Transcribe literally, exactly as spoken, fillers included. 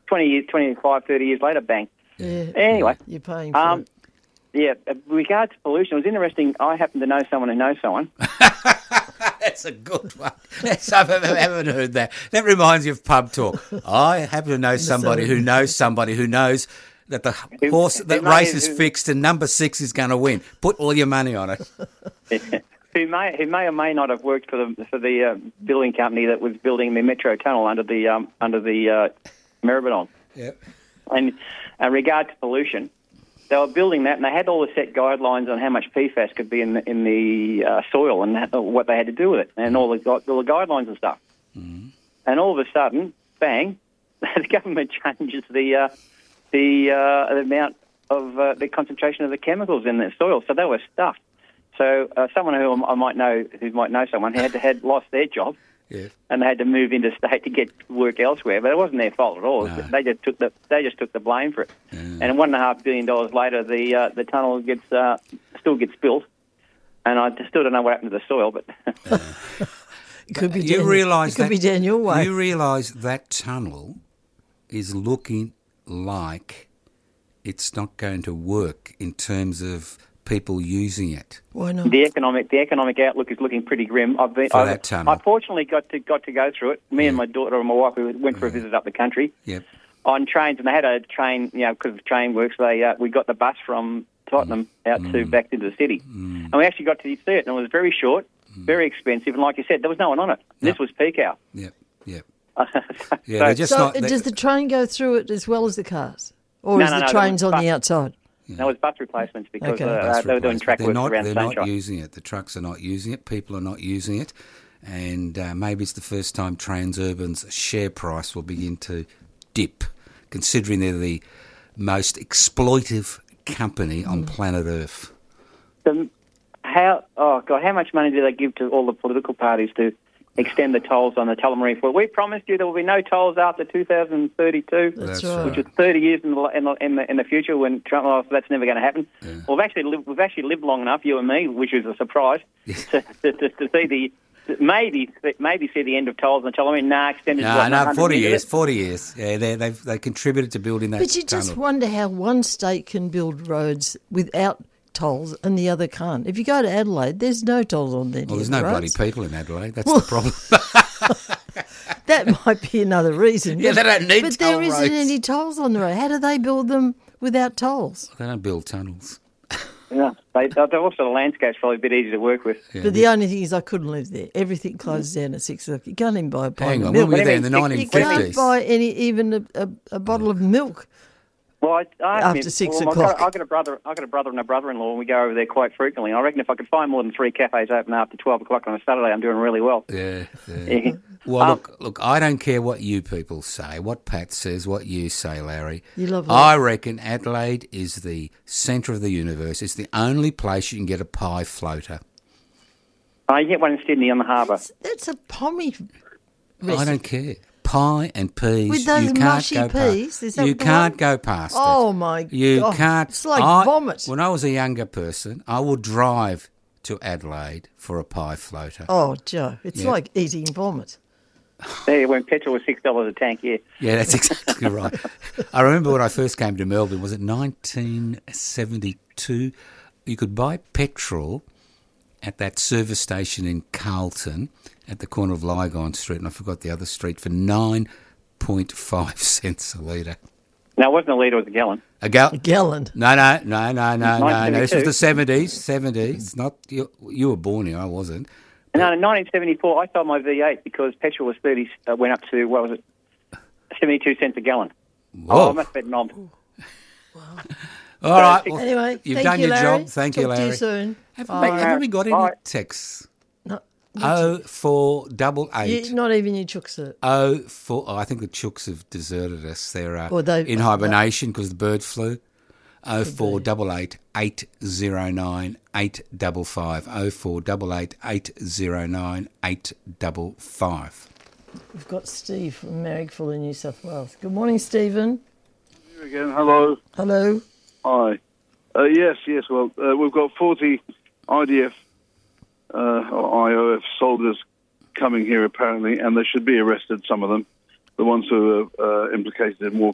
twenty years, twenty-five, thirty years later, bang. Yeah. Anyway. You're paying for um, it. Yeah, with regard to pollution, it was interesting. I happen to know someone who knows someone. That's a good one. That's, I haven't heard that. That reminds you of pub talk. I happen to know somebody who knows somebody who knows that the Who- horse, who that may- race is who- fixed and number six is going to win. Put all your money on it. who may who may or may not have worked for the for the uh, building company that was building the metro tunnel under the um, under the uh, Maribyrnong. Yep. And in regard to pollution, they were building that, and they had all the set guidelines on how much P FAS could be in the, in the uh, soil and that, what they had to do with it, and all the gu- all the guidelines and stuff. Mm. And all of a sudden, bang, the government changes the uh, the, uh, the amount of uh, the concentration of the chemicals in the soil, so they were stuffed. So uh, someone who I might know, who might know someone, who had had lost their job. Yeah. And they had to move interstate to get work elsewhere, but it wasn't their fault at all. No. They just took the they just took the blame for it. Yeah. And one and a half billion dollars later, the uh, the tunnel gets uh, still gets built, and I still don't know what happened to the soil. But It could be You down, realise it could that be down your way. You realise that tunnel is looking like it's not going to work in terms of people using it. Why not? the economic the economic outlook is looking pretty grim. I've been For I've, that tunnel. I fortunately got to got to go through it. Me and my daughter and my wife we went for a visit up the country Yep. on trains, and they had a train. You know, because of train works, they uh, we got the bus from Tottenham out to back into the city, and we actually got to see it, and it was very short, very expensive, and like you said, there was no one on it. No. This was peak hour. Yep. Yep. so, Yeah, they're just So not. does the train go through it as well as the cars? Or No, is no, the no, there trains was on the bus. outside? That was bus replacements because Okay. uh, bus they were doing replacement. track They're works not, around They're not Sunshine. using it. The trucks are not using it. People are not using it. And uh, maybe it's the first time Transurban's share price will begin to dip, considering they're the most exploitive company on planet Earth. The, how oh god, how much money do they give to all the political parties to extend the tolls on the Tullamarine Foot? We promised you there will be no tolls after two thousand thirty-two, That's That's right. right. which is thirty years in the in the, in the, in the future. When Trump, oh, that's never going to happen. Well, we've actually lived, we've actually lived long enough, you and me, which is a surprise, to, to, to, to see the maybe maybe see the end of tolls on the Tullamarine. Nah, extended. No, what, no, one hundred forty of years, it? forty years. Yeah, they, they've they contributed to building that But you just tunnel. wonder how one state can build roads without tolls and the other can't. If you go to Adelaide, there's no tolls on there. Well, there's near no the bloody roads. people in Adelaide. That's Well- the problem. That might be another reason. Yeah, but- they don't need But toll there isn't roads. any tolls on the road. How do they build them without tolls? They don't build tunnels. Yeah, they, they're also the landscape's probably a bit easier to work with. Yeah. But the only thing is I couldn't live there. Everything closes down at six o'clock. You can't even buy a pint Hang of on, milk. when we were there in the What do you You mean? can't nineteen fifties. buy any, even a, a, a bottle of milk. Well, I, I After mean, six well, o'clock. I've got, I've got a brother. I've got a brother and a brother-in-law, and we go over there quite frequently. And I reckon if I could find more than three cafes open after twelve o'clock on a Saturday, I'm doing really well. Yeah, yeah. Yeah. Well, Um, look, look, I don't care what you people say, what Pat says, what you say, Larry. You love I reckon Adelaide is the centre of the universe. It's the only place you can get a pie floater. I get one in Sydney on the harbour. That's, that's a pommy I recipe. don't care. Pie and peas. With those you can't mushy go peas? Is Past. that You the can't one? go past Oh, it. my You God. can't. It's like I- vomit. When I was a younger person, I would drive to Adelaide for a pie floater. Oh, Joe, it's Yeah. like eating vomit. There, when petrol was six dollars a tank, yeah. Yeah, that's exactly right. I remember when I first came to Melbourne, was it nineteen seventy-two? You could buy petrol at that service station in Carlton at the corner of Lygon Street, and I forgot the other street, for nine point five cents a litre. No, it wasn't a litre, it was a gallon. A gal- A gallon. No, no, no, no, no, no, no. This was nineteen seventy-two. the seventies, seventies. Not you, you were born here, I wasn't. No, in nineteen seventy-four, I sold my V eight because petrol was thirty. Uh, went up to what was it, seventy-two cents a gallon. Oh, Whoa. I must have been knob. All right. Well, Anyway, you've thank done you, your Larry. job. Thank Talk you, to Larry. you soon. Have, Bye. we, haven't we got any Bye. texts? No, Oh four double eight. you, not even your chooks are. Oh four. Oh, I think the chooks have deserted us. They're uh, Or they- in hibernation because the bird flu. Oh four double eight eight zero nine eight double five. Oh four double eight eight zero nine eight double five. We've got Steve from Marrickville in New South Wales. Good morning, Stephen. Here again, hello. Hello. Hi. Uh, yes, yes, well, uh, we've got forty I D F uh, or I O F soldiers coming here apparently, and they should be arrested, some of them, the ones who are uh, implicated in war